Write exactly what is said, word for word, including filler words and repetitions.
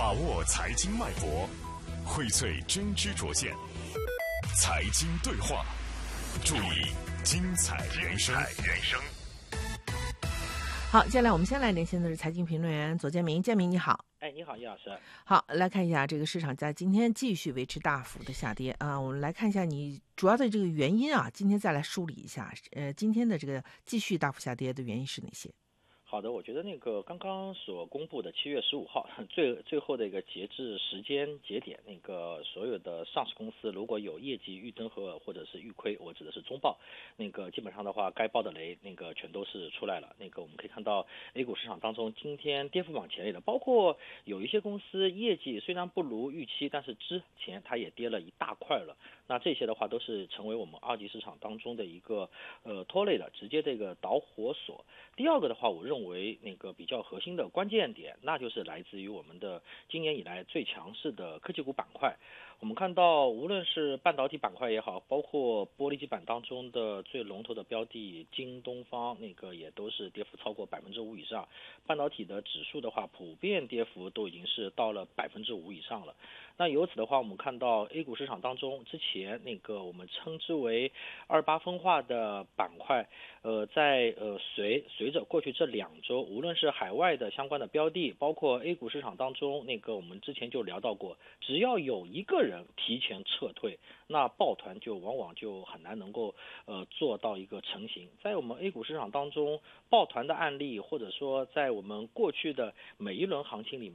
把握财经脉搏，荟萃真知灼见，财经对话，注意精彩人生。 好，接下来我们先来连线的是财经评论员左建明，建明你好。 哎，你好，叶老师。 好，来看一下这个市场在今天继续维持大幅的下跌啊。我们来看一下你主要的这个原因啊，今天再来梳理一下，呃，今天的这个继续大幅下跌的原因是哪些？ 好的，我觉得那个刚刚所公布的七月十五号最最后的一个截至时间节点，那个所有的上市公司如果有业绩预增和或者是预亏，我指的是中报，那个基本上的话，该报的雷那个全都是出来了。那个我们可以看到 A 股市场当中今天跌幅榜前列的，包括有一些公司业绩虽然不如预期，但是之前它也跌了一大块了。那这些的话都是成为我们二级市场当中的一个呃拖累的直接的一个导火索。第二个的话，我认为那个比较核心的关键点，那就是来自于我们的今年以来最强势的科技股板块。我们看到无论是半导体板块也好，包括玻璃基板当中的最龙头的标的京东方，那个也都是跌幅超过百分之五以上。半导体的指数的话，普遍跌幅都已经是到了百分之五以上了。那由此的话，我们看到 A 股市场当中之前那个我们称之为二八分化的板块，呃，在呃随随着过去这两周，无论是海外的相关的标的，包括 A 股市场当中，那个我们之前就聊到过，只要有一个人提前撤退，那抱团就往往就很难能够呃做到一个成型。在我们 A 股市场当中，抱团的案例，或者说在我们过去的每一轮行情里面。